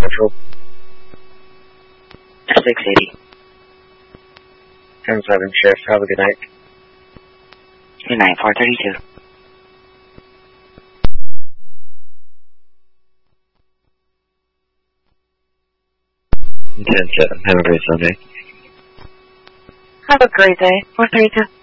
Central. 680. 10-7 shift. Have a good night. Good night, 432. 10-7. Have a great Sunday. Have a great day. 432.